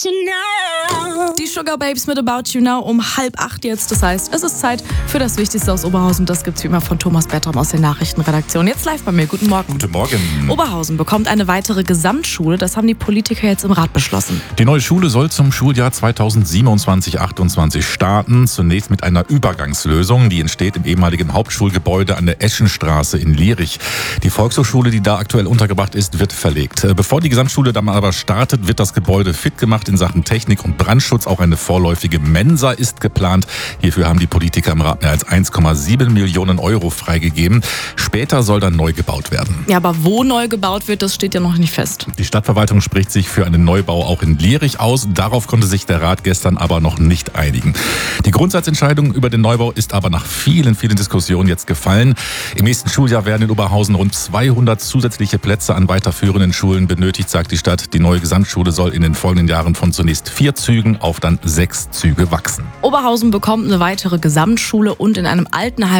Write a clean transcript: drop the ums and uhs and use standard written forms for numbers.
Die Sugar Babes mit About You Now um 7:30 jetzt. Das heißt, es ist Zeit für das Wichtigste aus Oberhausen. Das gibt's wie immer von Thomas Bertram aus der Nachrichtenredaktion. Jetzt live bei mir. Guten Morgen. Guten Morgen. Oberhausen bekommt eine weitere Gesamtschule. Das haben die Politiker jetzt im Rat beschlossen. Die neue Schule soll zum Schuljahr 2027/28 starten. Zunächst mit einer Übergangslösung. Die entsteht im ehemaligen Hauptschulgebäude an der Eschenstraße in Lierich. Die Volkshochschule, die da aktuell untergebracht ist, wird verlegt. Bevor die Gesamtschule dann aber startet, wird das Gebäude fit gemacht in Sachen Technik und Brandschutz. Auch eine vorläufige Mensa ist geplant. Hierfür haben die Politiker im Rat mehr als 1,7 Millionen Euro freigegeben. Später soll dann neu gebaut werden. Ja, aber wo neu gebaut wird, das steht ja noch nicht fest. Die Stadtverwaltung spricht sich für einen Neubau auch in Lierich aus. Darauf konnte sich der Rat gestern aber noch nicht einigen. Die Grundsatzentscheidung über den Neubau ist aber nach vielen Diskussionen jetzt gefallen. Im nächsten Schuljahr werden in Oberhausen rund 200 zusätzliche Plätze an weiterführenden Schulen benötigt, sagt die Stadt. Die neue Gesamtschule soll in den folgenden Jahren von zunächst 4 Zügen auf dann 6 Züge wachsen. Oberhausen bekommt eine weitere Gesamtschule und in einem Altenheim